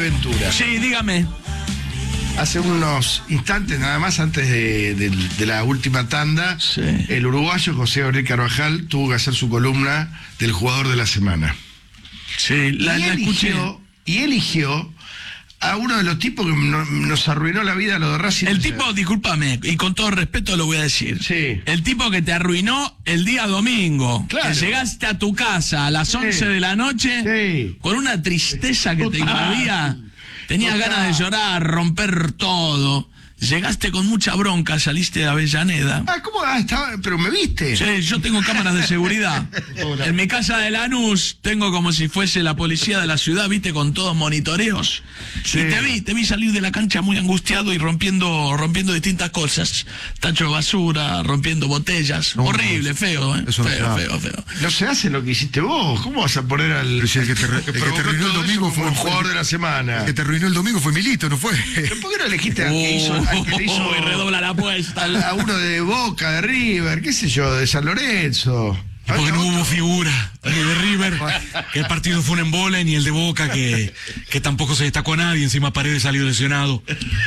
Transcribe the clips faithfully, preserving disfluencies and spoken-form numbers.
Ventura. Sí, dígame. Hace unos instantes, nada más antes de, de, de la última tanda, Sí. el uruguayo José Gabriel Carvajal tuvo que hacer su columna del jugador de la semana. Sí, la, y, la escuché. eligió, y eligió a uno de los tipos que no, nos arruinó la vida a lo de Racing. El tipo, discúlpame, y con todo respeto lo voy a decir. Sí. El tipo que te arruinó el día domingo. Claro. Que llegaste a tu casa a las Sí. once de la noche Sí. con una tristeza que te Total. invadía. Tenías Total. ganas de llorar, romper todo. Llegaste con mucha bronca, saliste de Avellaneda. Ah, ¿cómo? Ah, estaba, pero me viste. Sí, yo tengo cámaras de seguridad. En mi casa de Lanús tengo como si fuese la policía de la ciudad, viste, con todos monitoreos. Sí. Y te vi, te vi salir de la cancha muy angustiado y rompiendo rompiendo distintas cosas. Tacho de basura, rompiendo botellas. No, Horrible, no, feo, ¿eh? eso no Feo, se feo, feo. No se hace lo que hiciste vos. ¿Cómo vas a poner al Pero si el que te, el que te provocó arruinó el todo domingo eso fue como el jugador de la semana? El que te arruinó el domingo fue Milito, ¿no fue? ¿Pero por qué no elegiste al que hizo, al que le hizo Oh, y redobla la apuesta. a uno de Boca, de River, qué sé yo, de San Lorenzo? Porque no hubo figura, ni de River, que el partido fue un embole, ni el de Boca, que, que tampoco se destacó a nadie, encima Paredes salió lesionado.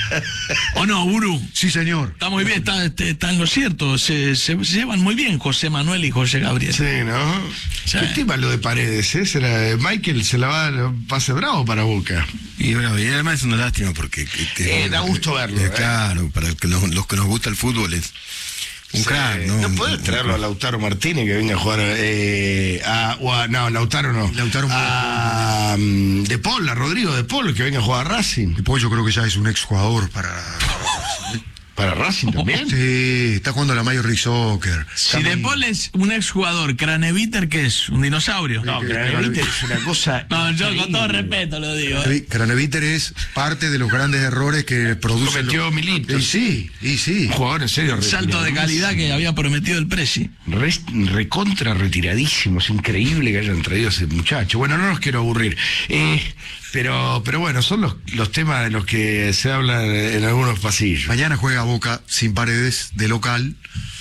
¿O no, Uru? Sí, señor. Está muy bien, está, está, está en lo cierto. Se, se, se llevan muy bien José Manuel y José Gabriel. Sí, ¿no? Sí. ¿Qué tema lo de Paredes, eh? Se la- Michael se la va a pase bravo para Boca. Y bueno, y además es una lástima porque... que- que- Eh, da gusto verlo, eh, eh. Claro, para que los, los que nos gusta el fútbol es un Sí. crack, ¿no? No Un- podés un- traerlo a Lautaro Martínez que venga a jugar eh, a, o a- no, Lautaro no. Lautaro a, um, De Paul, a Rodrigo De Paul que venga a jugar a Racing. Después yo creo que ya es un exjugador para... Para Racing también. Sí, está jugando la Major League Soccer. Si De Paul es un exjugador, Craneviter, ¿qué es? ¿Un dinosaurio? No, que- Craneviter que- es una cosa. No, yo con todo increíble. respeto lo digo. ¿eh? Craneviter es parte de los grandes errores que produce... Cometió Milito. Y sí, y sí. Un jugador en serio. Salto de calidad que había prometido el Presi. Re, recontra retiradísimo, es increíble que hayan traído a ese muchacho. Bueno, no los quiero aburrir. Eh, pero, pero bueno, son los, los temas de los que se habla en algunos pasillos. Mañana juega Boca sin Paredes de local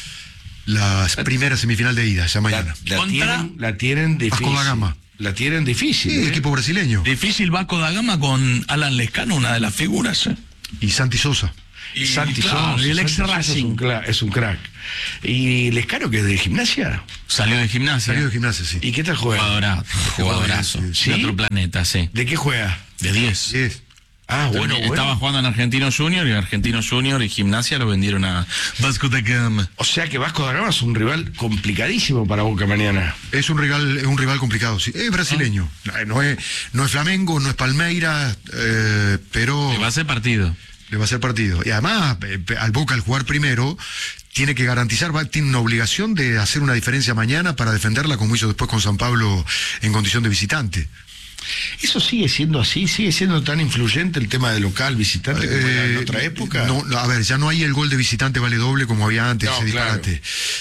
las primeras semifinal de ida, ya La, mañana. la Contra tienen, la tienen difícil. Vasco da Gama. La tienen difícil. Sí, ¿eh? equipo brasileño. Difícil Vasco da Gama con Alan Lescano, una de las figuras. ¿eh? Y Santi Sosa. Y, Santi claro, Sosa, y el ex Santi Sosa es Racing. un, cla- es un crack. ¿Y Lescano que es de gimnasia? Salió de gimnasia. Salió de gimnasia, sí. ¿Y qué tal juega? Jugadorazo, jugadorazo. ¿Sí? De otro planeta, sí. ¿De qué juega? De diez. Sí es. Ah, bueno, bueno. Estaba jugando en Argentino Junior y Argentino Junior y Gimnasia lo vendieron a Vasco da Gama. O sea que Vasco da Gama es un rival complicadísimo para Boca mañana. Es un rival, es un rival complicado, sí. Es brasileño. No es, no es Flamengo, no es Palmeiras, eh, pero Le va a hacer partido. le va a hacer partido. Y además, eh, al Boca al jugar primero, tiene que garantizar, va- tiene una obligación de hacer una diferencia mañana para defenderla, como hizo después con San Pablo en condición de visitante. ¿Eso sigue siendo así? ¿Sigue siendo tan influyente el tema de local, visitante, como era en Eh, otra época? No, no, a ver, ya no hay el gol de visitante vale doble como había antes, No, ese claro. disparate.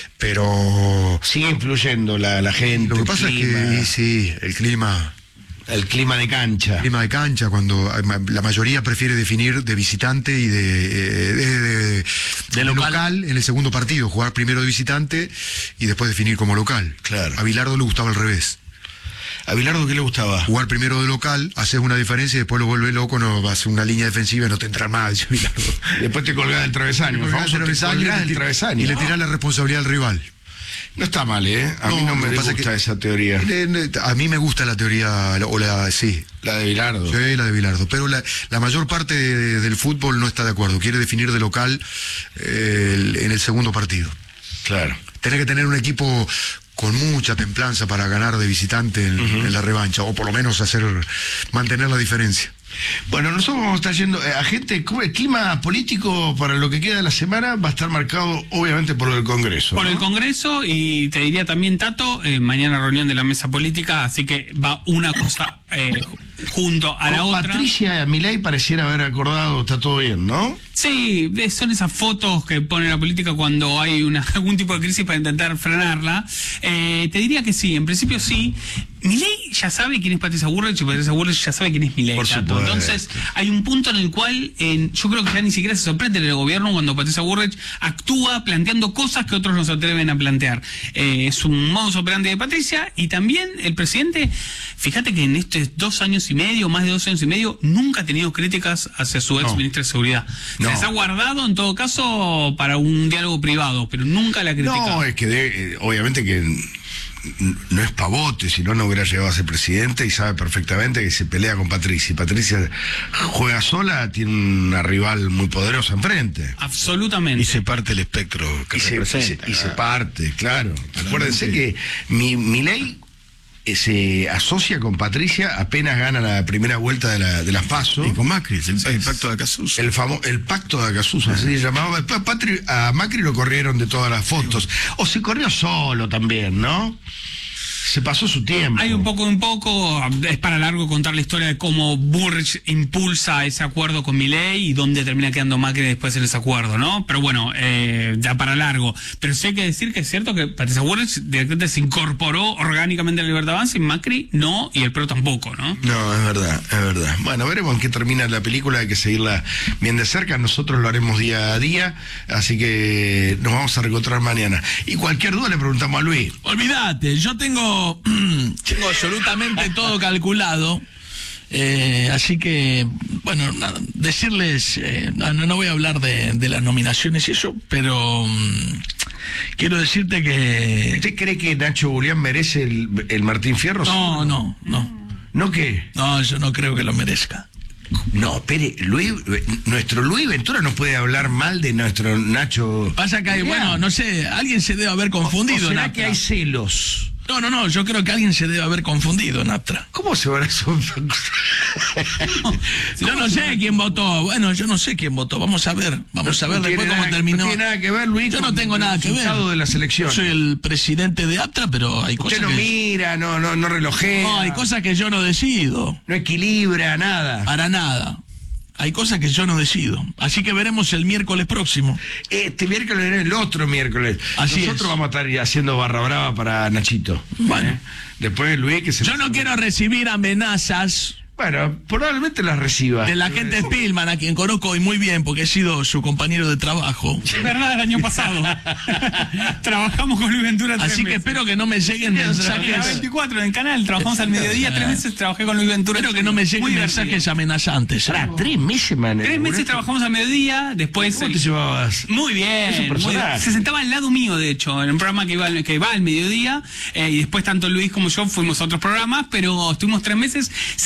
Pero Sigue influyendo la, la gente, lo que el pasa clima, es que sí, el clima, el clima de cancha. el clima de cancha, cuando eh, la mayoría prefiere definir de visitante y de, eh, de, de- de local. en el segundo partido, jugar primero de visitante y después definir como local. Claro. A Bilardo le gustaba al revés. ¿A Bilardo qué le gustaba? Jugar primero de local, haces una diferencia y después lo vuelve loco, no vas a una línea defensiva y no te entra más, dice Bilardo. Después te colgás del travesaño. Te el colgás famoso del te travesaño y colgás le del tir- travesaño. y le tirás la responsabilidad al rival. No está mal, ¿eh? A mí No, no me lo que pasa gusta que- esa teoría. Eh, A mí me gusta la teoría, o la, sí, La de Bilardo. sí, la de Bilardo, pero la, la mayor parte de- del fútbol no está de acuerdo, quiere definir de local eh, el- en el segundo partido. Claro. Tenés que tener un equipo con mucha templanza para ganar de visitante en, en la revancha, o por lo menos hacer mantener la diferencia. Bueno, nosotros vamos a estar yendo eh, a gente, ¿cómo el clima político para lo que queda de la semana va a estar marcado obviamente por el Congreso. Por ¿no? el Congreso, y te diría también, Tato, eh, mañana reunión de la mesa política, así que va una cosa eh, junto a la Con otra. Patricia Milei pareciera haber acordado, está todo bien, ¿no? Sí, de- son esas fotos que pone la política cuando hay una, algún tipo de crisis para intentar frenarla. Eh, te diría que sí, en principio sí. Milei ya sabe quién es Patricia Bullrich y Patricia Bullrich ya sabe quién es Milei. Por Tato. supuesto. Entonces, hay un punto en el cual eh, yo creo que ya ni siquiera se sorprende el gobierno cuando Patricia Bullrich actúa planteando cosas que otros no se atreven a plantear. Eh, es un modus operandi de Patricia, y también el presidente, fíjate que en este de dos años y medio, más de dos años y medio, nunca ha tenido críticas hacia su ex No. ministra de Seguridad. No. Se les ha guardado, en todo caso, para un diálogo privado, pero nunca la ha criticado. No, es que de- eh, obviamente que n- no es pavote, si no, no hubiera llegado a ser presidente y sabe perfectamente que se pelea con Patricia. Y Patricia juega sola, tiene una rival muy poderosa enfrente. Absolutamente. Y se parte el espectro que Y se, y se- representa. y se parte, claro. Acuérdense que mi, mi ley eh, se asocia con Patricia apenas gana la primera vuelta de, la, de las PASO. Y con Macri, el, el pacto de Acasuso. El, famo- el pacto de Acasuso, así se llamaba. Pa- Patri- a Macri lo corrieron de todas las fotos. O se corrió solo también, ¿no? Se pasó su tiempo. Hay un poco, un poco, es para largo contar la historia de cómo Bullrich impulsa ese acuerdo con Milei y dónde termina quedando Macri después en ese acuerdo, ¿no? Pero bueno, eh, ya para largo. Pero sí hay que decir que es cierto que Patricia Bullrich directamente se incorporó orgánicamente a la Libertad Avanza y Macri no, y el P R O tampoco, ¿no? No, es verdad, es verdad. Bueno, veremos en qué termina la película, hay que seguirla bien de cerca, nosotros lo haremos día a día, así que nos vamos a reencontrar mañana. Y cualquier duda le preguntamos a Luis. Olvídate, yo tengo, tengo absolutamente todo calculado. Eh, así que, bueno, nada, decirles, eh, no, no voy a hablar de, de las nominaciones y eso, pero mm, quiero decirte que... ¿Usted cree que Nacho Julián merece el, el Martín Fierro? No, no, no, ¿No qué? no, yo no creo que lo merezca. No, espere, Luis, nuestro Luis Ventura no puede hablar mal de nuestro Nacho. Pasa que hay, Julián. bueno, no sé, alguien se debe haber confundido. ¿O será Natra. que hay celos? No, no, no, yo creo que alguien se debe haber confundido, Natra. ¿Cómo se van a Yo no sé quién votó, bueno, yo no sé quién votó, vamos a ver, vamos a ver No después tiene cómo nada- terminó. No tiene nada que ver, Luis. Yo no con tengo nada el que ver. resultado de la selección. Yo soy el presidente de APTRA, pero hay Usted cosas no que... mira, no, no, no relojea. No, hay cosas que yo no decido, No equilibra nada. para nada. Hay cosas que yo no decido. Así que veremos el miércoles próximo. Este miércoles era el otro miércoles. Así Nosotros es. vamos a estar haciendo barra brava para Nachito. Bueno. ¿Eh? Después Luis que se... Yo no quiero recibir amenazas Bueno, probablemente las reciba. de la gente de Spillman, a quien conozco hoy muy bien, porque he sido su compañero de trabajo. Es verdad, el año pasado. Trabajamos con Luis Ventura tres Así que meses. espero que no me lleguen En la mensajes... veinticuatro en el canal, trabajamos al mediodía, tres meses trabajé con Luis Ventura. Espero que no me Muy lleguen divertido. mensajes amenazantes. ¿eh? Pará, tres meses, man. Tres meses trabajamos al mediodía, después... ¿Cómo te llevabas? Muy bien, Es un muy personaje. bien. Se sentaba al lado mío, de hecho, en un programa que iba al, que va al mediodía, eh, y después tanto Luis como yo fuimos a otros programas, pero estuvimos tres meses.